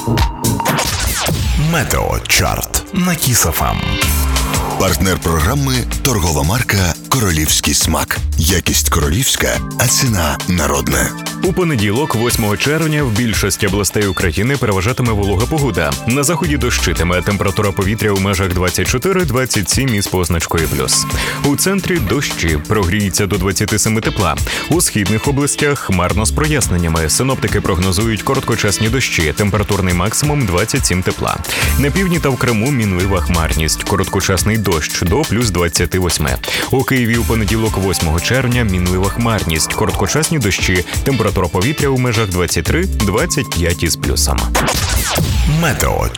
Метеочарт на Кіс ФМ. Партнер програми – торгова марка «Королівський смак». Якість королівська, а ціна народна. У понеділок, 8 червня, в більшості областей України переважатиме волога погода. На заході дощитиме, температура повітря у межах 24-27 із позначкою плюс. У центрі дощі, прогріється до 27 тепла. У східних областях хмарно з проясненнями. Синоптики прогнозують короткочасні дощі, температурний максимум 27 тепла. На півдні та в Криму мінлива хмарність, короткочасний дощ до плюс 28. У Києві у понеділок, 8 червня, мінлива хмарність, короткочасні дощі, температура повітря у межах 23-25 із плюсом. Метеочарт.